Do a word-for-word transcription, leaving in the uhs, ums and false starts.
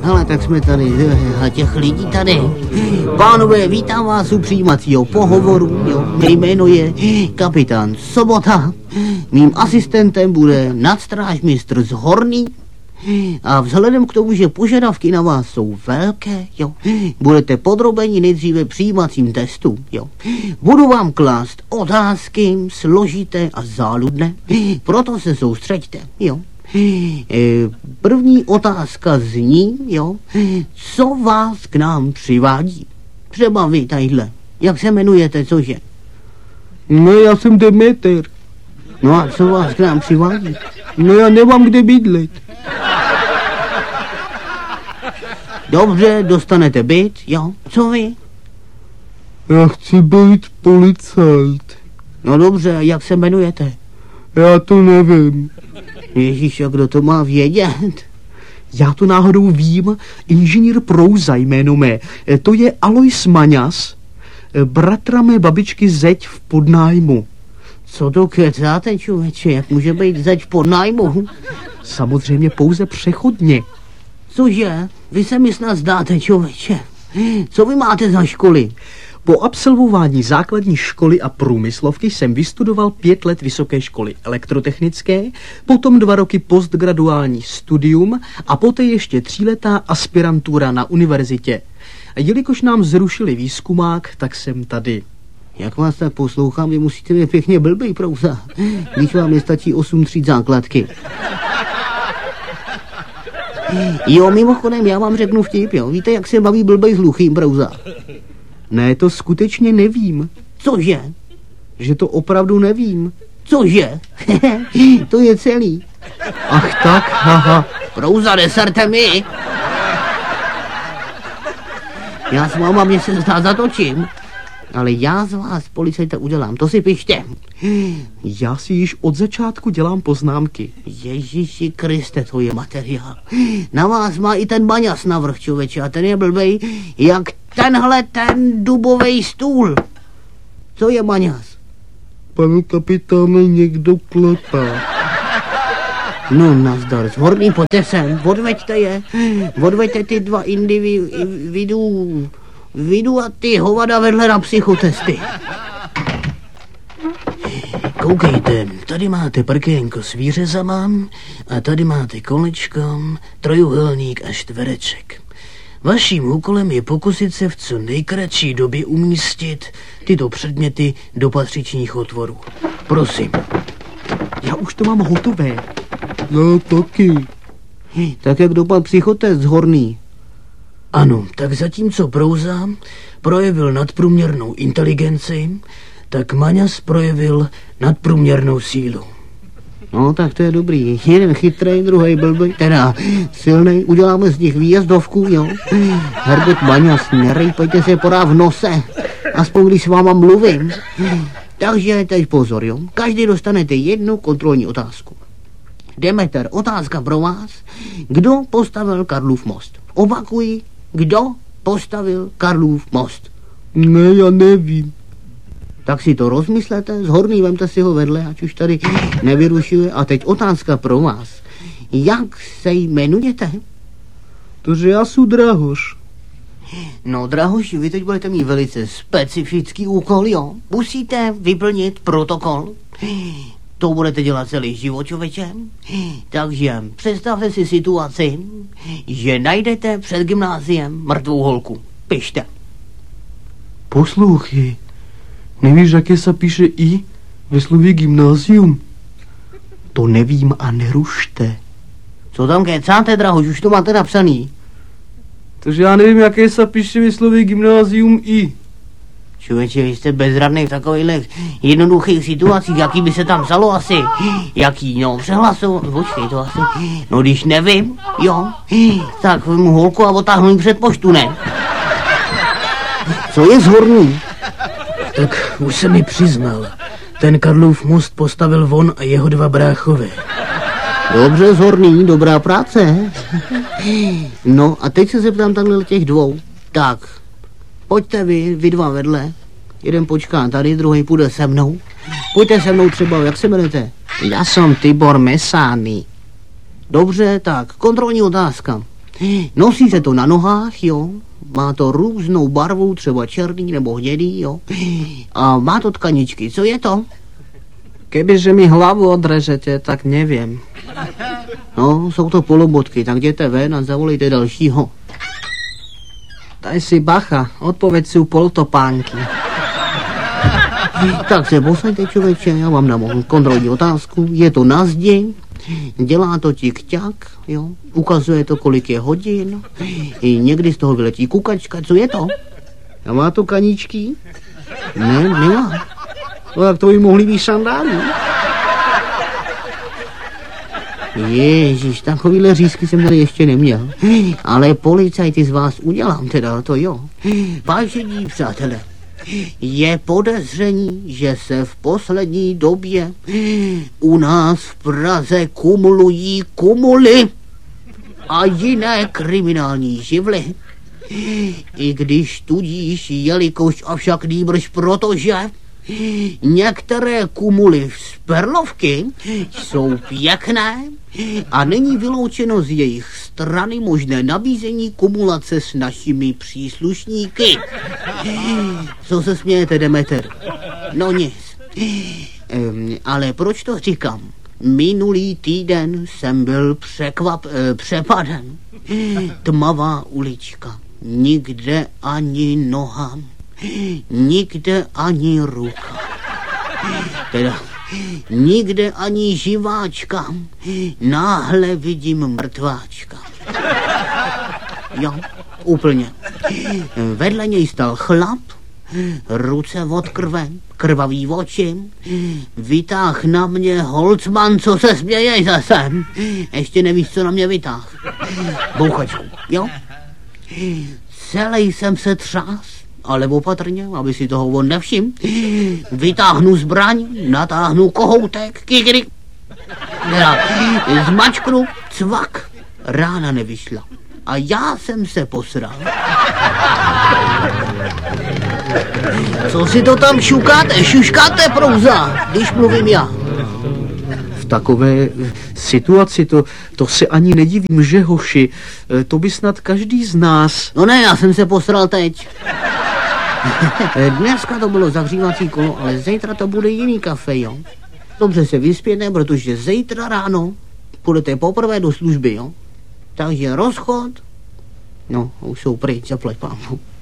hele, tak jsme tady, a těch lidí tady. Pánové, vítám vás u přijímacího pohovoru, jo. Mé jméno je kapitán Sobota. Mým asistentem bude nadstrážmistr z Horný. A vzhledem k tomu, že požadavky na vás jsou velké, jo, budete podrobeni nejdříve přijímacím testům, jo. Budu vám klást otázky složité a záludné, proto se soustřeďte, jo. První otázka zní, jo, co vás k nám přivádí? Třeba vy tadyhle, jak se jmenujete, cože? No, já jsem Demeter. No a co vás k nám přivádí? No, já nemám kde bydlet. Dobře, dostanete byt, jo, co vy? Já chci být policajt. No dobře, jak se jmenujete? Já to nevím. Ježíš, a kdo to má vědět? Já to náhodou vím, inženýr Prouza jméno mé. To je Alois Maňas, bratra mé babičky Zeď v podnájmu. Co to kecáte, člověče, jak může být Zeď v podnájmu? Samozřejmě pouze přechodně. Cože? Vy se mi snad zdáte, člověče. Co vy máte za školy? Po absolvování základní školy a průmyslovky jsem vystudoval pět let vysoké školy elektrotechnické, potom dva roky postgraduální studium a poté ještě tříletá aspirantura na univerzitě. Jelikož nám zrušili výzkumák, tak jsem tady. Jak vás tak poslouchám, vy musíte mě pěkně blbej, Prouza, když vám nestačí osm tříd základky. Jo, mimochodem, já vám řeknu vtip, jo. Víte, jak se baví blbej s hluchým, Prouza? Ne, to skutečně nevím. Cože? Že to opravdu nevím. Cože? To je celý. Ach tak, haha. Prouza, neserte mi. Já s váma mě se zdá zatočím. Ale já z vás, policajta, udělám, to si pište. Já si již od začátku dělám poznámky. Ježíši Kriste, to je materiál. Na vás má i ten Maňas navrch, člověče, a ten je blbej, jak tenhle ten dubovej stůl. Co je Maňas? Pane kapitáne, někdo klepá. No, nazdar, z Horný, pojďte sem, odveďte je, odveďte ty dva individů, vidu a ty hovada vedle na psychotesty. Koukejte, tady máte prkénko s výřezama a tady máte kolečko, trojuhelník a čtvereček. Vaším úkolem je pokusit se v co nejkratší době umístit tyto předměty do patřičních otvorů. Prosím. Já už to mám hotové. Já taky. Tak jak dopadl psychotest Horný? Ano, tak zatímco Prouza projevil nadprůměrnou inteligenci, tak Maňas projevil nadprůměrnou sílu. No, tak to je dobrý. Jeden chytrej, druhý blbý, teda silnej. Uděláme z nich výjezdovku, jo? Herbert Maňas, nerejpejte se porá v nose, aspoň když s váma mluvím. Takže teď pozor, jo? Každý dostanete jednu kontrolní otázku. Demeter, otázka pro vás. Kdo postavil Karlův most? Opakuji, kdo postavil Karlův most? Ne, já nevím. Tak si to rozmyslete, z Horný vemte si ho vedle, ať už tady nevyrušuje. A teď otázka pro vás. Jak se jmenujete? Tože já jsem Drahoš. No, Drahoš, vy teď budete mít velice specifický úkol, jo? Musíte vyplnit protokol. To budete dělat celý život, člověče. Takže představte si situaci, že najdete před gymnáziem mrtvou holku. Pište. Poslouchej, nevíš, jaké se píše I ve slově gymnázium? To nevím a nerušte. Co tam kecáte, Drahoš, už to máte napsaný. Takže já nevím, jaké se píše ve slově gymnázium I. Člověče, vy jste bezradný v takových jednoduchých situacích, jaký by se tam vzalo asi. Jaký, no, přehlasou, počkej to asi. No, když nevím, jo, tak mu holku a otáhnu jí před poštu, ne? Co je z Horný? Tak už se mi přiznal. Ten Karlův most postavil on a jeho dva bráchové. Dobře, z Horný, dobrá práce. No a teď se zeptám takhle těch dvou. Tak, pojďte vy, vy dva vedle. Jeden počká tady, druhý půjde se mnou. Pojďte se mnou třeba, jak se jmenujete? Já jsem Tibor Mesány. Dobře, tak, kontrolní otázka. Nosí se to na nohách, jo. Má to různou barvu, třeba černý nebo hnědý, jo. A má to tkaničky. Co je to? Kebyže mi hlavu odrežete, tak nevím. No, jsou to polobotky, tak jděte ven a zavolejte dalšího. Daj si bacha, odpověď jsou poltopánky. Tak se posaďte, člověče, já vám dám kontrolní otázku. Je to na zdi, dělá to tik-ťak, jo. Ukazuje to, kolik je hodin. I někdy z toho vyletí kukačka. Co je to? A má to kaníčky? Ne, nemá. No tak to by mohly být sandály. Ježíš, takovýhle řízky jsem tady ještě neměl. Ale policajty z vás udělám teda, to jo. Vážení přátelé, je podezření, že se v poslední době u nás v Praze kumulují kumuly a jiné kriminální živly. I když tudíž, jelikož avšak nýbrž protože některé kumuly z perlovky jsou pěkné a není vyloučeno z jejich strany možné nabízení kumulace s našimi příslušníky. Co se smějete, Demeter? No nic. Um, ale proč to říkám? Minulý týden jsem byl překvap, eh, přepaden. Tmavá ulička. Nikde ani noha. Nikde ani ruka. Teda nikde ani živáčka. Náhle vidím mrtváčka. Jo, úplně. Vedle něj stal chlap, ruce od krve, krvavý oči, vytáh na mě Holcman, co se směješ zase. Ještě nevíš, co na mě vytáh. Bouchačku, jo? Celý jsem se třás, ale opatrně, aby si toho on nevšim. Vytáhnu zbraň, natáhnu kohoutek, kikry. Zmačknu, cvak, rána nevyšla. A já jsem se posral. Co si to tam šukáte, šuškáte, prouza, když mluvím já? V takové situaci to, to se ani nedivím, že hoši, to by snad každý z nás. No ne, já jsem se posral teď. Dneska to bylo zahřívací kolo, ale zítra to bude jiný kafe, jo. Dobře se vyspěte, protože zítra ráno půjdete poprvé do služby, jo. Takže rozchod, no, už jsou pryč, zaplať pámu.